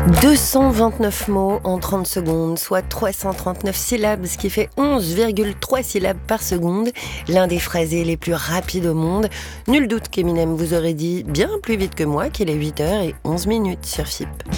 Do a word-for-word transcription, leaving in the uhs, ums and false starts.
deux cent vingt-neuf mots en trente secondes, soit trois cent trente-neuf syllabes, ce qui fait onze virgule trois syllabes par seconde. L'un des phrasés les plus rapides au monde. Nul doute qu'Eminem vous aurait dit bien plus vite que moi qu'il est huit heures onze minutes sur F I P.